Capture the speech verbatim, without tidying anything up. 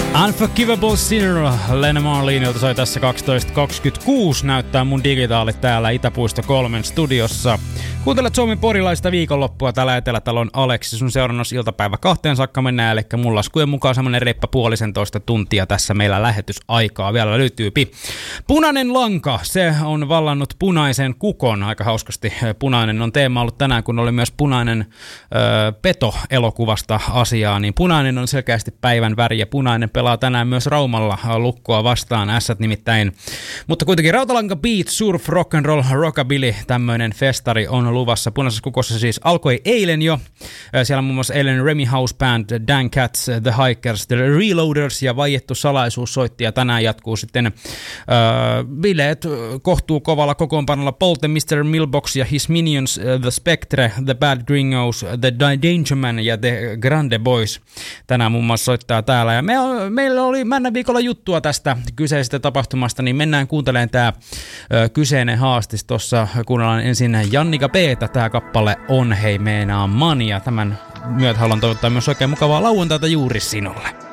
Unforgivable Sinner, Lena Marlinilta soi tässä kaksitoista kaksikymmentäkuusi, näyttää mun digitaalit täällä Itäpuisto kolmen studiossa. Kuuntelet Suomen porilaista viikonloppua täällä Etelätalon Aleksi, sun seurannassa iltapäivä kahteen saakka mennään, eli mun laskujen mukaan semmonen reippa puolisentoista tuntia tässä meillä lähetysaikaa vielä löytyypi. Punainen lanka, se on vallannut punaisen kukon, aika hauskasti punainen on teema ollut tänään, kun oli myös punainen ö, peto-elokuvasta asiaa, niin punainen on selkeästi päivän väri ja punainen pelaa tänään myös Raumalla Lukkoa vastaan, ässät nimittäin. Mutta kuitenkin Rautalanka Beat, Surf, Rock'n'Roll, Rockabilly, tämmöinen festari on luvassa. Punaisessa kukossa siis alkoi eilen jo. Siellä on muun muassa eilen Remy House Band, Dan Cats, The Hikers, The Reloaders ja Vaiettu salaisuus soitti. Ja tänään jatkuu sitten äh, bileet kohtuu kovalla kokoonpanolla Polte, mister Milbox ja His Minions, uh, The Spectre, The Bad Gringos, The Dangerman ja The Grande Boys. Tänään muun muassa soittaa täällä. Ja me, meillä oli männä viikolla juttua tästä kyseisestä tapahtumasta, niin mennään kuuntelemaan tää ö, kyseinen haastis. Tossa kuunnellaan ensin Jannika B:tä. Tää kappale On hei meinaa mania. Tämän myötä haluan toivottaa myös oikein mukavaa lauantaita juuri sinulle.